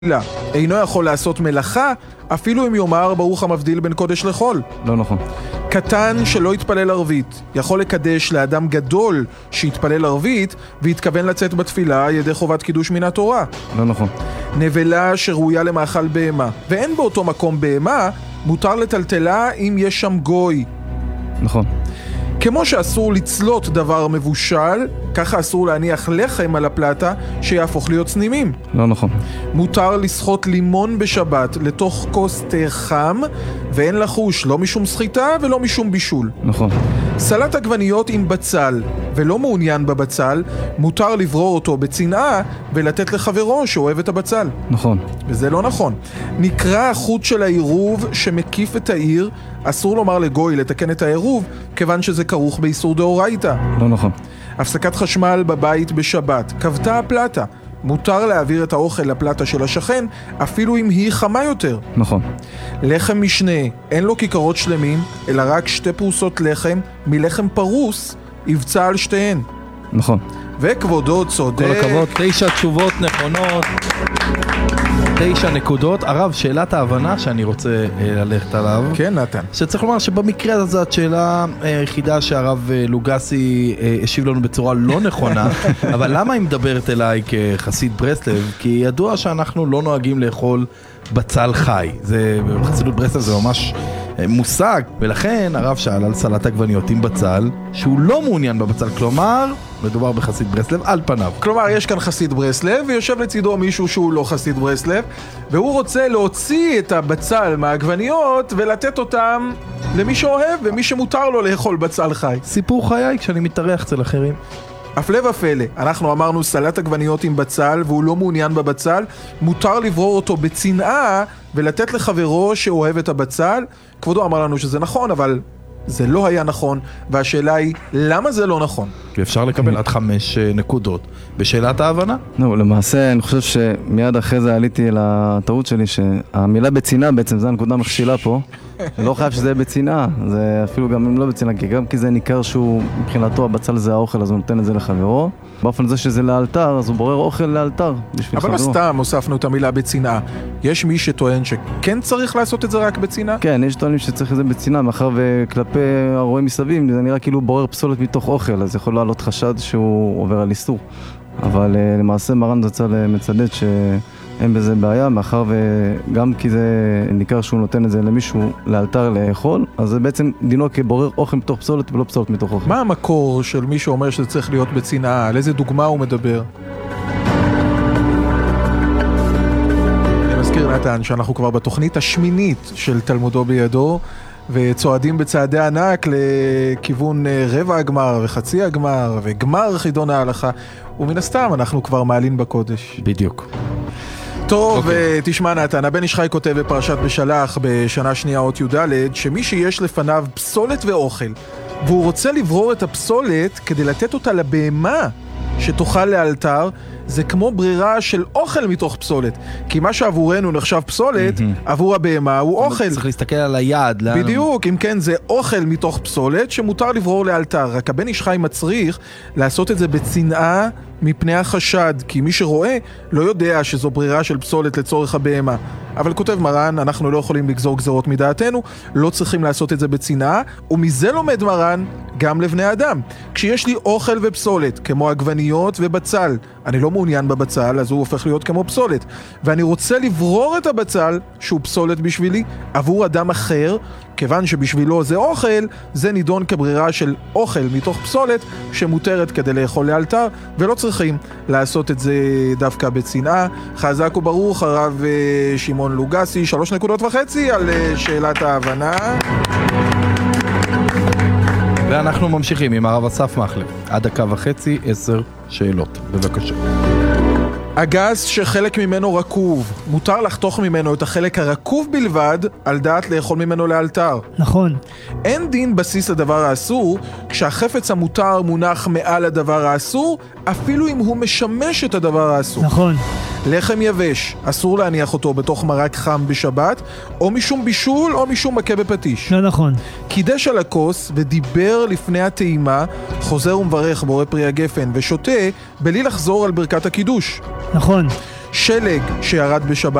אינו יכול לעשות מלאכה, אפילו אם יאמר ברוך המבדיל בין קודש לחול. לא נכון. קטן שלא יתפלל ערבית יכול לקדש לאדם גדול שיתפלל ערבית והתכוון לצאת בתפילה על ידי חובת קידוש מן התורה. לא נכון. נבלה שראויה למאכל בהמה ואין באותו מקום בהמה, מותר לטלטלה אם יש שם גוי. נכון. כמו שאסור לצלות דבר מבושל, ככה אסור להניח לחם על הפלטה שיהפוך להיות צנימים. לא נכון. מותר לשחות לימון בשבת לתוך כוס תה חם, ואין לחוש לא משום סחיטה ולא משום בישול. נכון. סלט עגבניות עם בצל, ולא מעוניין בבצל, מותר לברור אותו בצנעה ולתת לחברו שאוהב את הבצל. נכון. וזה לא נכון. נקרא החוט של העירוב שמקיף את העיר, אסור לומר לגוי לתקן את העירוב, כיוון שזה כרוך באיסור דאורייתא. לא נכון. הפסקת חשמל בבית בשבת, כבתה הפלטה. מותר להעביר את האוכל לפלטה של השכן, אפילו אם היא חמה יותר. נכון. לחם משנה, אין לו כיכרות שלמים, אלא רק 2 פרוסות לחם, מלחם פרוס, יבצע על שתיהן. נכון. וכבודו צודק. כל הכבוד, 9 תשובות נכונות, 9 נקודות. הרב, שאלת ההבנה שאני רוצה ללכת עליו. כן, נתן. שצריך לומר שבמקרה הזה השאלה היחידה שהרב לוגסי השיב לנו בצורה לא נכונה, אבל למה היא מדברת אליי כחסיד ברסלב? כי ידוע שאנחנו לא נוהגים לאכול בצל חי. בחסידות ברסלב זה ממש מושג, ולכן הרב שאל על סלט עגבניות עם בצל, שהוא לא מעוניין בבצל, כלומר, מדובר בחסיד ברסלב על פניו. כלומר, יש כאן חסיד ברסלב, ויושב לצידו מישהו שהוא לא חסיד ברסלב, והוא רוצה להוציא את הבצל מהעגבניות ולתת אותם למי שאוהב ומי שמותר לו לאכול בצל חי. סיפור חיי כשאני מתארח אצל אחרים. הפלא ופלא, אנחנו אמרנו סלט עגבניות עם בצל והוא לא מעוניין בבצל, מותר לברור אותו בצנעה ולתת לחברו שאוהב את הבצל. כבודו אמר לנו שזה נכון, אבל זה לא היה נכון, והשאלה היא למה זה לא נכון? ואפשר לקבל עד 5 נקודות בשאלת ההבנה. לא, למעשה אני חושב שמיד אחרי זה עליתי על הטעות שלי שהמילה בצנעה בעצם זה הנקודה המכשילה פה. לא חייב שזה יהיה בצנעה, זה אפילו גם אם לא בצנעה, גם כי זה ניכר שהוא מבחינתו הבצל זה האוכל, אז הוא נותן את זה לחברו. באופן זה שזה לאלתר, אז הוא בורר אוכל לאלתר בשביל חברו. אבל לא סתם הוספנו את המילה בצנעה. יש מי שטוען שכן צריך לעשות את זה רק בצנעה? כן, יש טוענים שצריך את זה בצנעה, מאחר וכלפי הרואים מסביב, זה נראה כאילו הוא בורר פסולת מתוך אוכל, אז יכול לעלות חשד שהוא עובר על איסור. אבל למעשה מרן זצ"ל מצדד שאין בזה בעיה, מאחר וגם כי זה ניכר שהוא נותן את זה למישהו לאלתר לאכול, אז זה בעצם דינו כבורר אוכל מתוך פסולת ולא פסולת מתוך אוכל. מה המקור של מי שאומר שזה צריך להיות בצנעה? על איזה דוגמה הוא מדבר? אני מזכיר נתן שאנחנו כבר בתוכנית השמינית של תלמודו בידו, וצועדים בצעדי ענק לכיוון רבע הגמר וחצי הגמר וגמר חידון ההלכה, ומן הסתם אנחנו כבר מעלים בקודש. בדיוק. טוב, תשמע נתן, הבן איש חי כותב בפרשת בשלח בשנה שנייה אות י"ד, שמי שיש לפניו פסולת ואוכל, והוא רוצה לברור את הפסולת כדי לתת אותה לבהמה שתאכל לאלתר, זה כמו ברירה של אוכל מתוך פסולת. כי מה שעבורנו נחשב פסולת, עבור הבהמה הוא אוכל. צריך להסתכל על היעד. בדיוק, אם כן זה אוכל מתוך פסולת שמותר לברור לאלתר. רק הבן איש חי מצריך לעשות את זה בצנעה מפני החשד, כי מי שרואה לא יודע שזו ברירה של פסולת לצורך הבהמה. אבל כותב מרן, אנחנו לא יכולים לגזור גזרות מדעתנו, לא צריכים לעשות את זה בצנעה, ומזה לומד מרן גם לבני אדם. כשיש לי אוכל ופסולת, כמו עגבניות ובצל, אני לא מעוניין בבצל, אז הוא הופך להיות כמו פסולת. ואני רוצה לברור את הבצל, שהוא פסולת בשבילי, עבור אדם אחר, כיוון שבשבילו זה אוכל, זה נידון כברירה של אוכל מתוך פסולת, שמותרת כדי לאכול לאלתר, ולא צריכים לעשות את זה דווקא בצנעה. חזק וברוך, הרב שמעון לוגסי, 3.5 נקודות על שאלת ההבנה. ואנחנו ממשיכים עם הרב אסף מחלב. עד 1.5 10 שאלות. בבקשה. אגס שחלק ממנו רקוב, מותר לחתוך ממנו את החלק הרקוב בלבד, על דעת לאכול ממנו לאלתר. נכון. אין דין בסיס הדבר האסור, כשהחפץ המותר מונח מעל הדבר האסור, אפילו אם הוא משמש את הדבר האסור. נכון. לחם יבש, אסור להניח אותו בתוך מרק חם בשבת, או משום בישול או משום מכה בפטיש. לא נכון. קידש על הכוס ודיבר לפני הטעימה, חוזר ומברך בורא פרי הגפן ושותה, בלי לחזור על ברכת הקידוש. נכון. שלג שירד בשבת.